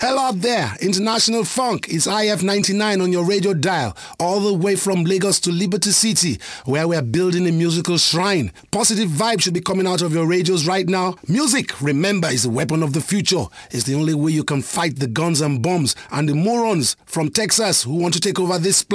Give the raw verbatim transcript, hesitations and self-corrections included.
Hello out there, International Funk. It's I F ninety-nine on your radio dial, all the way from Lagos to Liberty City, where we're building a musical shrine. Positive vibes should be coming out of your radios right now. Music, remember, is the weapon of the future. It's the only way you can fight the guns and bombs and the morons from Texas who want to take over this planet.